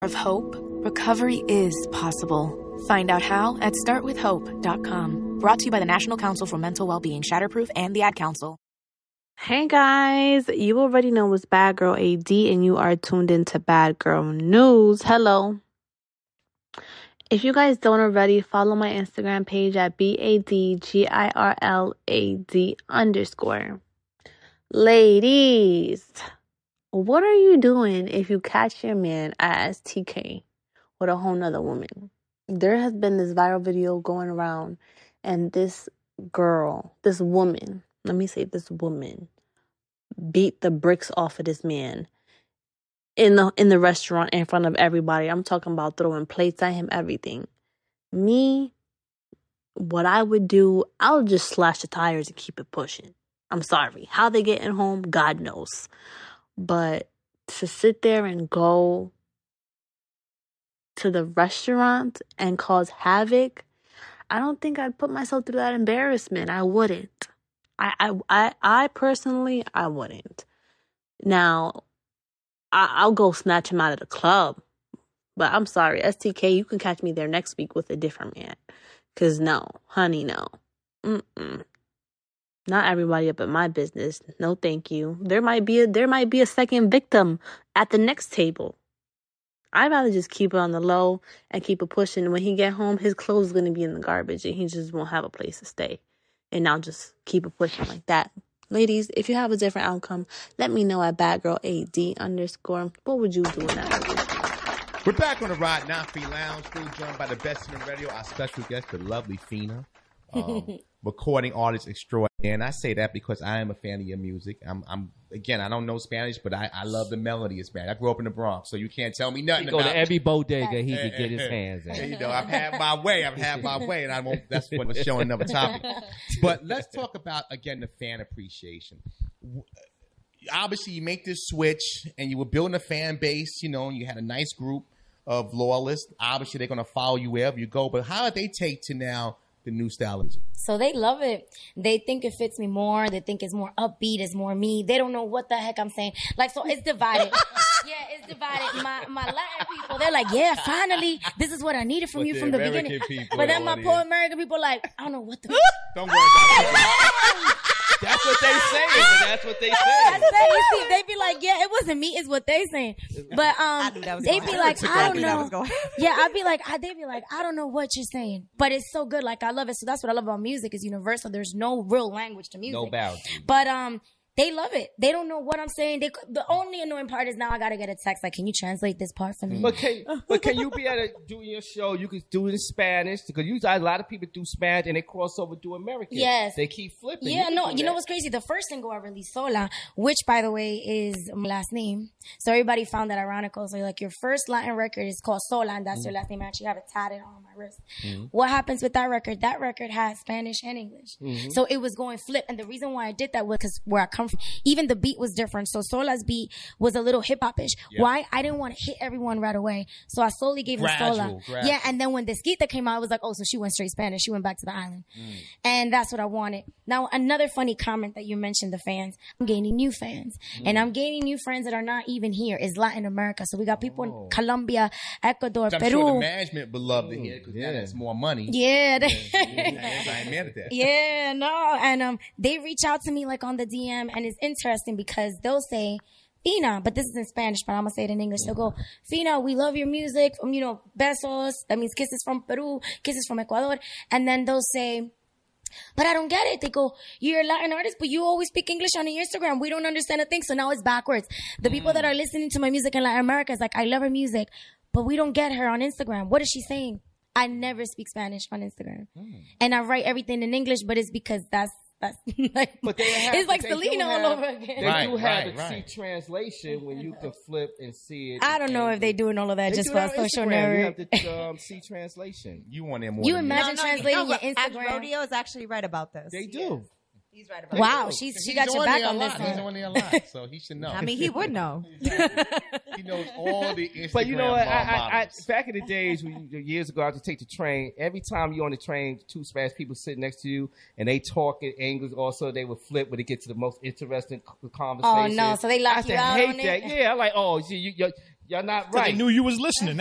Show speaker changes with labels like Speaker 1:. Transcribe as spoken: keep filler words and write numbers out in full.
Speaker 1: of hope, recovery is possible. Find out how at start with hope dot com. Brought to you by the National Council for Mental Wellbeing, Shatterproof, and the Ad Council.
Speaker 2: Hey guys, you already know it's Bad Girl A D and you are tuned into Bad Girl News. Hello. If you guys don't already, follow my Instagram page at B A D G I R L A D underscore. Ladies, what are you doing if you catch your man as T K with a whole nother woman? There has been this viral video going around, and this girl, this woman, let me say this woman, beat the bricks off of this man in the in the restaurant in front of everybody. I'm talking about throwing plates at him, everything. Me, what I would do, I'll just slash the tires and keep it pushing. I'm sorry. How they getting home, God knows. But to sit there and go to the restaurant and cause havoc, I don't think I'd put myself through that embarrassment. I wouldn't. I I I, I personally, I wouldn't. Now, I, I'll go snatch him out of the club. But I'm sorry, S T K, you can catch me there next week with a different man. Because no, honey, no. Mm-mm. Not everybody up at my business. No, thank you. There might be a there might be a second victim at the next table. I'd rather just keep it on the low and keep it pushing. When he get home, his clothes is gonna be in the garbage and he just won't have a place to stay. And I'll just keep it pushing like that. Ladies, if you have a different outcome, let me know at badgirlad underscore. What would you do in that position?
Speaker 3: We're back on the Rod Not Free Lounge, still joined by the best in the radio, our special guest, the lovely Fina. Um, recording artist extraordinaire. And I say that because I am a fan of your music. I'm, I'm again, I don't know Spanish, but I, I love the melody of Spanish. I grew up in the Bronx, so you can't tell me nothing
Speaker 4: he go
Speaker 3: about
Speaker 4: to every bodega he
Speaker 3: eh,
Speaker 4: could get
Speaker 3: eh,
Speaker 4: his
Speaker 3: eh,
Speaker 4: hands at.
Speaker 3: You know, I've had my way. I've had my way, and I won't. That's what was showing another topic. But let's talk about again the fan appreciation. Obviously, you make this switch, and you were building a fan base. You know, and you had a nice group of loyalists. Obviously, they're going to follow you wherever you go. But how did they take to now the new style of music?
Speaker 5: So they love it. They think it fits me more. They think it's more upbeat. It's more me. They don't know what the heck I'm saying. Like, so it's divided. Yeah, it's divided. My my Latin people, they're like, yeah, finally, this is what I needed from
Speaker 3: But
Speaker 5: you
Speaker 3: the
Speaker 5: from the
Speaker 3: American
Speaker 5: beginning.
Speaker 3: people
Speaker 5: But then my
Speaker 3: don't
Speaker 5: poor
Speaker 3: want it.
Speaker 5: American people are like, I don't know what the
Speaker 3: Don't worry about it.
Speaker 4: That's what they say. But that's what they say.
Speaker 5: I say, you see, they be like, yeah, it wasn't me, it's what they saying. But um, they be like, I don't know. Yeah, I'd be like, I, they'd be like, I don't know what you're saying, but it's so good. Like, I love it. So that's what I love about music is universal. There's no real language to music.
Speaker 4: No boundaries.
Speaker 5: But um, they love it. They don't know what I'm saying. They the only annoying part is now I gotta get a text like, can you translate this part for me?
Speaker 4: But can, but can you be able to do your show? You can do it in Spanish because you a lot of people do Spanish and they cross over to American.
Speaker 5: Yes.
Speaker 4: They keep flipping.
Speaker 5: Yeah,
Speaker 4: you
Speaker 5: no,
Speaker 4: can do
Speaker 5: you know
Speaker 4: that.
Speaker 5: what's crazy? The first single I released, Sola, which by the way is my last name. So everybody found that ironical. So like your first Latin record is called Sola and that's mm-hmm. your last name. I actually have it tatted on my wrist. Mm-hmm. What happens with that record? That record has Spanish and English. Mm-hmm. So it was going flip. And the reason why I did that was because where I come from, even the beat was different. So Sola's beat was a little hip hop-ish. Yeah. Why? I didn't want to hit everyone right away. So I slowly gave
Speaker 3: Gradual,
Speaker 5: him Sola.
Speaker 3: gradual.
Speaker 5: Yeah, and then when Desquita came out, I was like, oh, so she went straight Spanish. She went back to the island. Mm. And that's what I wanted. Now, another funny comment that you mentioned, the fans. I'm gaining new fans. Mm. And I'm gaining new friends that are not even here. Is Latin America. So we got people oh. in Colombia, Ecuador,
Speaker 3: I'm
Speaker 5: Peru.
Speaker 3: sure the management would love to hear because yeah. now that's more money.
Speaker 5: Yeah. They,
Speaker 3: yeah, yeah, I ain't mad at that.
Speaker 5: Yeah, no. And um, they reach out to me like on the D M and it's interesting because they'll say, Fina, but this is in Spanish, but I'm going to say it in English. They'll go, Fina, we love your music. Um, you know, besos. That means kisses from Peru, kisses from Ecuador. And then they'll say, but I don't get it. They go, you're a Latin artist, but you always speak English on your Instagram. We don't understand a thing. So now it's backwards. The mm. people that are listening to my music in Latin America is like, I love her music, but we don't get her on Instagram. What is she saying? I never speak Spanish on Instagram. Mm. And I write everything in English, but it's because that's, that's like,
Speaker 4: but they have,
Speaker 5: it's like
Speaker 4: they
Speaker 5: Selena
Speaker 4: have,
Speaker 5: all over again.
Speaker 4: They
Speaker 3: right,
Speaker 4: do have
Speaker 3: right,
Speaker 4: a
Speaker 3: right.
Speaker 4: see translation when you can flip and see it.
Speaker 5: I don't know if they doing all of that
Speaker 4: they
Speaker 5: just
Speaker 4: do
Speaker 5: for
Speaker 4: that
Speaker 5: a
Speaker 4: on
Speaker 5: social
Speaker 4: Instagram. You
Speaker 5: network.
Speaker 4: have to um, see translation.
Speaker 3: You want them more
Speaker 5: You
Speaker 3: than
Speaker 5: imagine
Speaker 6: no, no,
Speaker 5: translating
Speaker 6: no,
Speaker 5: your
Speaker 6: Act
Speaker 5: Instagram.
Speaker 6: Rodeo is actually right about this.
Speaker 4: They do.
Speaker 6: He's right about
Speaker 5: Wow,
Speaker 6: this.
Speaker 5: she's she
Speaker 3: He's
Speaker 5: got your back
Speaker 3: there
Speaker 5: on
Speaker 3: a
Speaker 5: this
Speaker 3: lot.
Speaker 5: one.
Speaker 3: He's on there a lot, so he should know.
Speaker 6: I mean, he would know.
Speaker 3: He knows all the Instagram
Speaker 4: But you know what? I, I, I,
Speaker 3: models.
Speaker 4: back in the days, when you, years ago, I used to take the train. Every time you're on the train, two Spanish people sitting next to you, and they talk in English. Also, they would flip when it gets to the most interesting conversation.
Speaker 5: Oh no! So they lock
Speaker 4: I
Speaker 5: you
Speaker 4: said,
Speaker 5: out
Speaker 4: hate
Speaker 5: on
Speaker 4: that.
Speaker 5: it.
Speaker 4: Yeah, I'm like, oh, see, you, you're, Y'all not
Speaker 7: 'Cause
Speaker 4: right.
Speaker 7: they knew you was listening.